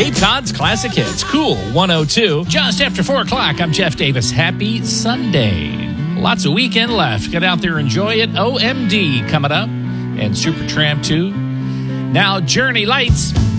Cape Cod's Classic Hits, Cool 102. Just after 4 o'clock, I'm Jeff Davis. Happy Sunday. Lots of weekend left. Get out there, enjoy it. OMD coming up, and Supertramp 2. Now, Journey Lights.